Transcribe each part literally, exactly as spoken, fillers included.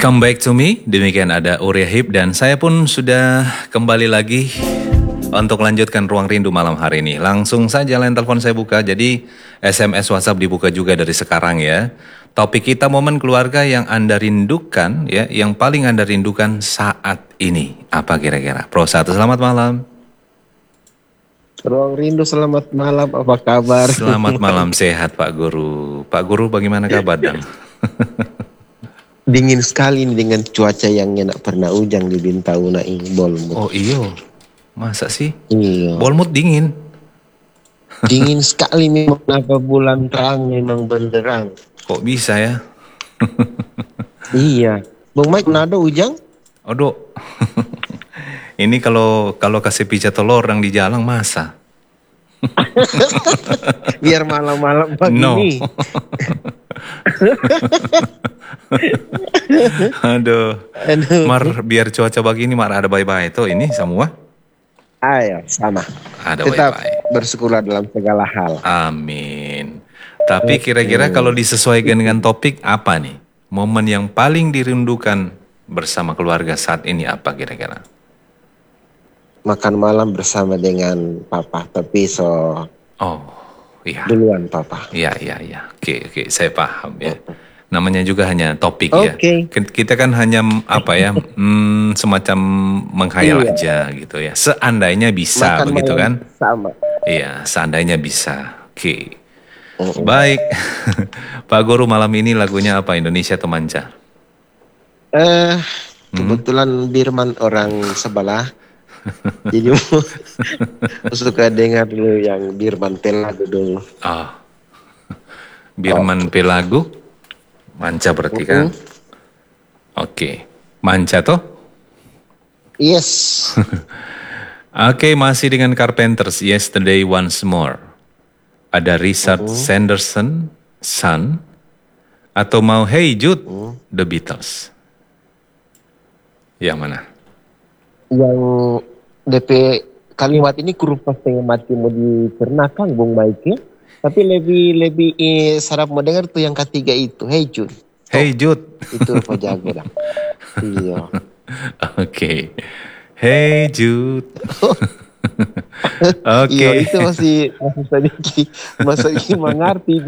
Come back to me, demikian ada Uria Hip dan saya pun sudah kembali lagi untuk lanjutkan Ruang Rindu malam hari ini. Langsung saja line telepon saya buka, jadi S M S WhatsApp dibuka juga dari sekarang ya. Topik kita momen keluarga yang Anda rindukan ya, yang paling Anda rindukan saat ini. Apa kira-kira? Pro satu, selamat malam. Ruang Rindu, selamat malam, apa kabar? Selamat malam, sehat Pak Guru. Pak Guru bagaimana kabar dang? Dingin sekali ini dengan cuaca yang enak, pernah ujang di Bintauna ini, Bolmut. Oh iyo, masa sih? Iya. Bolmut dingin? Dingin sekali memang, apa bulan terang memang benderang. Kok bisa ya? Iya. Bung Mike, nado ujang? Odo. Ini kalau kalau kasih pijat telur orang di jalan masa? Biar malam-malam begini. No. Aduh. Aduh. Mar biar cuaca begini mar ada bye-bye itu ini semua. Ayo, sama. Ada Tetap bye-bye. bersyukurlah dalam segala hal. Amin. Tapi kira-kira kalau disesuaikan dengan topik apa nih? Momen yang paling dirindukan bersama keluarga saat ini apa kira-kira? Makan malam bersama dengan papa, tapi so Oh, iya. duluan papa. Iya, iya, iya. Oke, oke, saya paham ya. Namanya juga hanya topik Oke. ya. Kita kan hanya apa ya, hmm, semacam menghayal Iya. aja gitu ya. Seandainya bisa Makan begitu kan? malam sama. Iya, seandainya bisa. Oke. Mm-mm. Baik. Pak Guru malam ini lagunya apa? Indonesia atau Manca? Eh, kebetulan Birman orang sebelah. Jadi suka dengar dulu yang Birman Pelago dulu. Oh. Birman Pelago? Manca berarti kan? Oke. Manca toh? Yes. Oke, masih dengan Carpenters, Yesterday Once More. Ada Richard Sanderson, Sun, atau mau Hey Jude, The Beatles. Yang mana? Yang D P kalimat ini kurang setengah mati mau dicernakan Bung Mike. Tapi lebih lebih eh, sarap mau dengar tuh yang ketiga itu, Hey Jude. Hey Jude. Itu apa jago dah. Iya. Oke. Hey Jude. Oke. Iya, itu masih masih sedikit masih mengerti.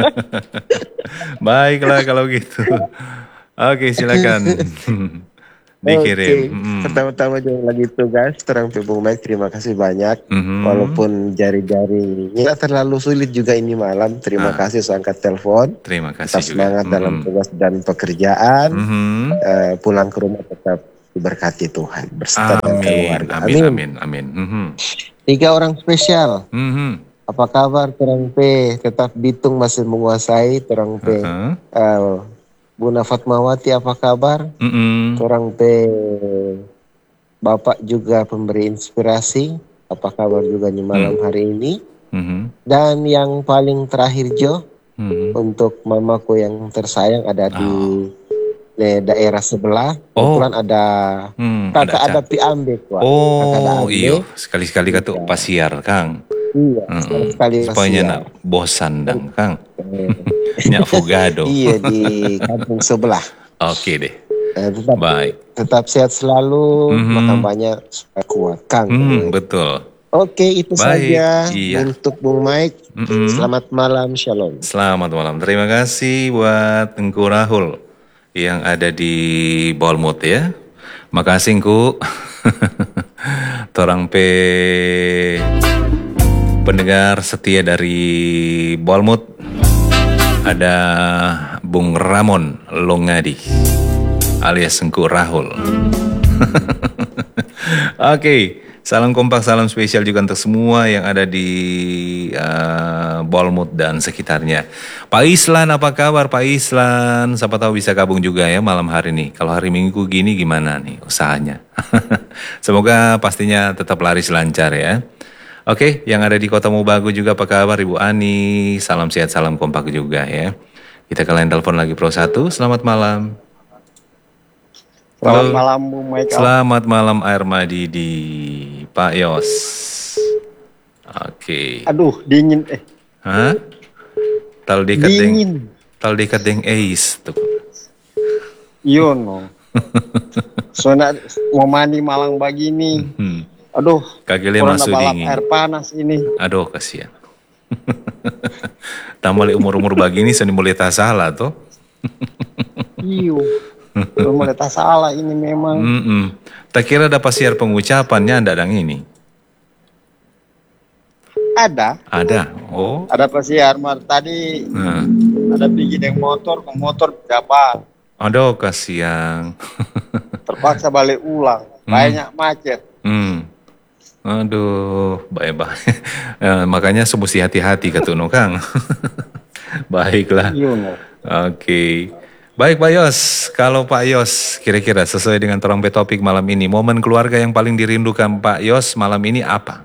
Baiklah kalau gitu. Oke, silakan. Dikirim. Oke. Mm. Pertama-tama jangan lagi tugas terang Bung Mike, terima kasih banyak. Mhm. Walaupun jari-jari nggak terlalu sulit juga ini malam. Terima Ah. kasih sudah angkat telepon. Terima kasih Tetap juga. semangat dalam Mhm. tugas dan pekerjaan. Mhm. Eh, pulang ke rumah tetap diberkati Tuhan beserta dengan Amin, keluarga. amin, amin, amin. Mhm. Tiga orang spesial. Mhm. Apa kabar terang P? Tetap Bitung masih menguasai terang P. Aha. Eh, Bunda Fatmawati apa kabar? Mhm. Orang P, Bapak juga pemberi inspirasi. Apa kabar juga di malam hari ini? Mhm. Dan yang paling terakhir Jo, Mhm. untuk mamaku yang tersayang ada di eh, daerah sebelah. Oh. Kebetulan ada Hmm, kakak ada ada Pi Ambe, Wak. Kakak ada Oh, Ambe. iyo. Sekali-sekali ka tuh pasiar, Kang. Iya, Mm-mm. sekali Supaya Asia. nak bosan dang, Kang. Eh, Nyak fugado. Iya, di kampung sebelah. Oke deh. Eh, tetap, Baik. tetap sehat selalu, Mhm. makan banyak supaya kuat, Kang. Hmm, betul. Oke, itu Baik, saja iya. untuk Bung Mike. Mm-mm. Selamat malam, shalom. Selamat malam. Terima kasih buat Engku Rahul yang ada di Bolmut ya. Makasih Engku. Torang pe pendengar setia dari Bolmut. Ada Bung Ramon Longadi alias Engku Rahul. Oke, salam kompak, salam spesial juga untuk semua yang ada di uh, Bolmut dan sekitarnya. Pak Islan, apa kabar Pak Islan? Siapa tahu bisa gabung juga ya malam hari ini. Kalau hari Minggu gini gimana nih usahanya? Semoga pastinya tetap laris lancar ya. Oke, yang ada di Kota Mobagu juga apa kabar Ibu Ani? Salam sehat, salam kompak juga ya. Kita ke line telepon lagi Pro satu, selamat malam. Selamat Halo. malam Bung Michael. Selamat malam Air Madidi, Pak Yos. Oke. Aduh dingin eh. Hah? Tal dekat deng, Dingin. tal dekat deng Ace tuh. Iya no. Soalnya mau mandi malang begini. Hmm. Aduh, Kagelnya corona masuk balap dingin. air panas ini. Aduh, kasihan. Tambah umur-umur begini seni mulai tak salah toh. Iyo. Mulai tak salah ini memang. Mm-mm. Tak kira dapat siar pengucapannya ada dang ini. Ada. Ada. Oh. Ada pasiar mar tadi Nah. ada pergi dengan motor ke motor dapat. Aduh, kasihan. Terpaksa balik ulang. Banyak macet. Hmm. Aduh, baik-baik. Eh, makanya semesti hati-hati kata no Kang. Baiklah. Iya no. Oke. Baik Pak Yos, kalau Pak Yos kira-kira sesuai dengan terang topik malam ini, momen keluarga yang paling dirindukan Pak Yos malam ini apa?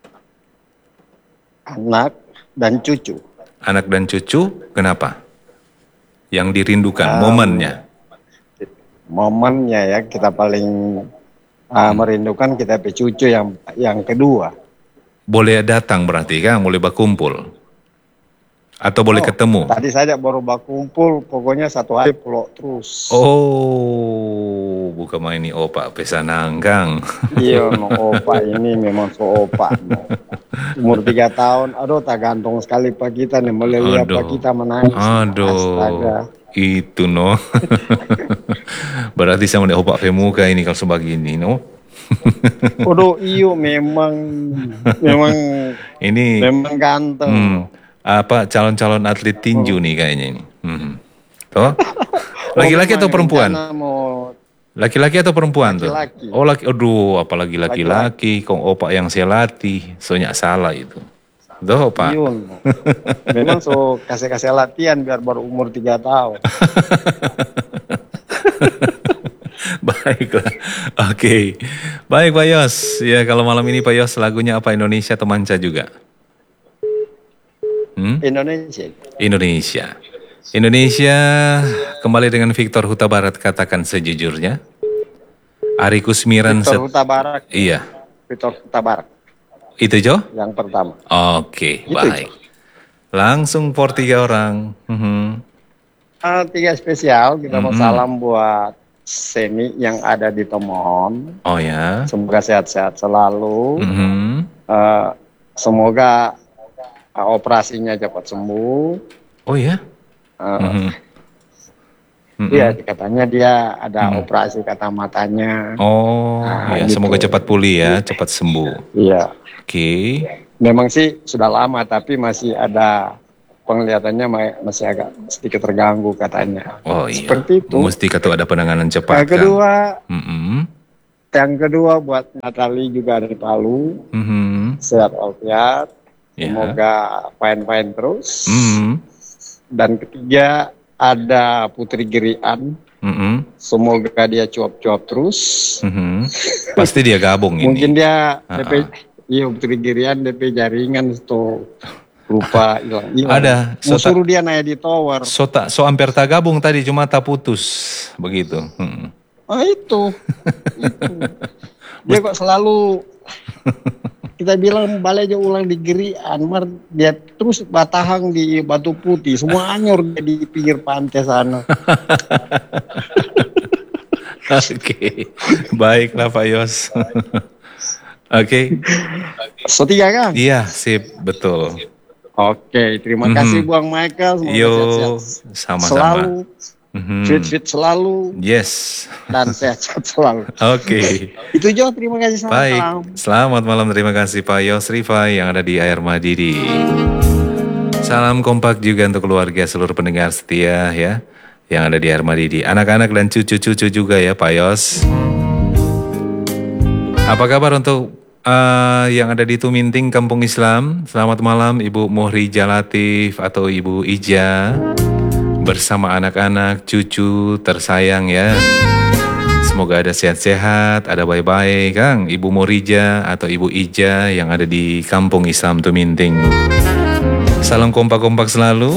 Anak dan cucu. Anak dan cucu, kenapa? Yang dirindukan, Um, momennya. Momennya ya kita paling uh, merindukan kita pe cucu yang yang kedua. Boleh datang berarti kan, boleh berkumpul. Atau boleh Oh, ketemu. Tadi saja baru berkumpul, pokoknya satu hari pulau terus. Oh, bukan main ini opa pesanan Kang. Iya, no, opa ini memang so opa. No. Umur tiga tahun, aduh tak gantung sekali pak kita nih, melihat Aduh. pak kita menangis. Aduh, Astaga. itu no. Berarti sama dengan opa pemuka ini kalau sebegini no. Aduh, iyo memang, memang, Ini memang ganteng. hmm, apa calon-calon atlet tinju nih kayaknya ini. Hmm. Toh? Laki-laki atau memang perempuan? rencana Mau Laki-laki atau perempuan tuh? Laki-laki. Oh laki, aduh apalagi laki-laki, kong opak yang saya latih, soalnya salah itu. Tuh Pak. Iyo, no. Memang so kasih-kasih latihan biar baru umur tiga tahun. Baiklah, oke. Baik Pak Yos, ya kalau malam ini Pak Yos lagunya apa, Indonesia atau manca juga? Hmm? Indonesia. Indonesia. Indonesia kembali dengan Victor Huta Barat, katakan sejujurnya. Ari Kusmiran Victor set- Huta Barat. Iya, Victor Huta Barat itu Jo? yang pertama. Oke, Itu, baik. Langsung for tiga orang. Mhm. Ah, tiga spesial kita mau Mhm. salam buat Semi yang ada di Tomon. Oh ya. Semoga sehat-sehat selalu. Mhm. Eh, semoga uh, operasinya cepat sembuh. Oh ya. Eh, Mhm. Mhm. Iya, katanya dia ada Mhm. operasi kata matanya. Oh, Nah, ya gitu. semoga cepat pulih ya, cepat sembuh. Iya, Oke. memang sih sudah lama tapi masih ada penglihatannya ma- masih agak sedikit terganggu katanya. Oh iya. Seperti itu. Mesti kata ada penanganan cepat Yang kedua, kan. Mhm. yang kedua buat Natali juga dari Palu, Mhm. sehat walafiat, Ya. semoga fine-fine terus. Mhm. Dan ketiga ada Putri Girian, Mhm. semoga dia cuap-cuap terus. Mhm. Pasti dia gabung ini. Mungkin dia Ah, D P, iya Putri Girian D P jaringan itu lupa hilang. Ada, Mau so- suruh dia naik di tower. So tak so hampir tak gabung tadi, cuma tak putus begitu. Mhm. Ah itu, itu. Dia kok selalu kita bilang balik aja ulang di Girian, mar dia terus batahang di Batu Putih, semua anyur dia di pinggir pantai sana. Oke, baiklah Pak Yos. Oke, So tiga kan? iya sip, betul. Oke, terima Mhm. kasih Buang Michael, semoga Yo, sehat-sehat sama-sama. selalu, Mhm. fit-fit selalu, Yes, dan sehat-sehat selalu. oke. Itu Jo, terima kasih, selamat Baik, malam. selamat malam, terima kasih Pak Yos Rifai yang ada di Air Madidi. Salam kompak juga untuk keluarga seluruh pendengar setia ya, yang ada di Air Madidi. Anak-anak dan cucu-cucu juga ya Pak Yos. Apa kabar untuk uh, yang ada di Tuminting, Kampung Islam? Selamat malam Ibu Muhrija Latif atau Ibu Ija bersama anak-anak, cucu tersayang ya. Semoga ada sehat-sehat, ada baik-baik Kang, Ibu Muhrija atau Ibu Ija yang ada di Kampung Islam Tuminting. Salam kompak-kompak selalu.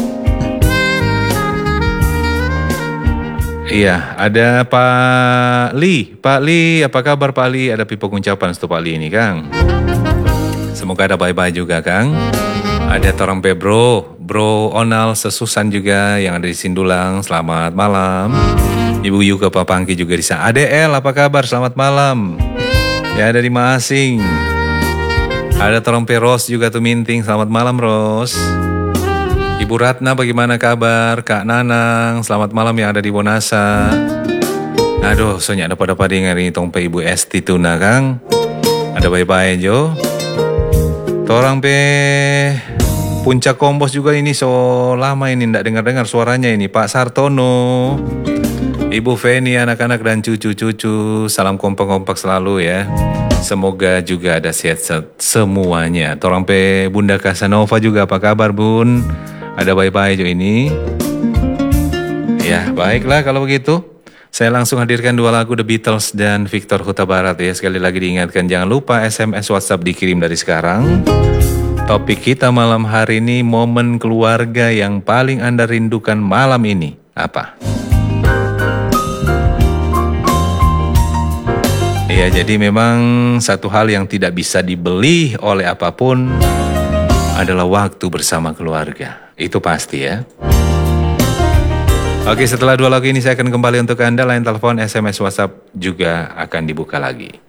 Iya, ada Pak Li. Pak Li, apa kabar Pak Li? Ada pipo ucapan untuk Pak Li ini, Kang. Semoga ada bye-bye juga, Kang. Ada Torang Pe Bro, Bro Onal Sesusan juga yang ada di Sindulang. Selamat malam. Ibu Yuka Papangki juga di sana. A D L apa kabar? Selamat malam. Ya dari Masing. Ada Trompe Ros juga tuh Minting. Selamat malam Ros. Ibu Ratna bagaimana kabar? Kak Nanang, selamat malam yang ada di Bonasa. Aduh, soalnya ada pada pada yang hari ini tong pe Ibu Esti Tuna Kang. Ada bye-bye Jo. Torang pe Puncak Kompos juga ini so lama ini ndak dengar-dengar suaranya ini Pak Sartono. Ibu Feni, anak-anak dan cucu-cucu, salam kompak-kompak selalu ya. Semoga juga ada sehat semuanya. Torang pe Bunda Casanova juga apa kabar Bun? Ada bye-bye Jo ini. Ya baiklah kalau begitu. Saya langsung hadirkan dua lagu The Beatles dan Victor Huta Barat ya. Sekali lagi diingatkan jangan lupa S M S WhatsApp dikirim dari sekarang. Topik kita malam hari ini momen keluarga yang paling Anda rindukan malam ini. Apa? Ya jadi memang satu hal yang tidak bisa dibeli oleh apapun adalah waktu bersama keluarga. Itu pasti ya. Oke, setelah dua lagu ini saya akan kembali untuk Anda. Line telepon, S M S, WhatsApp juga akan dibuka lagi.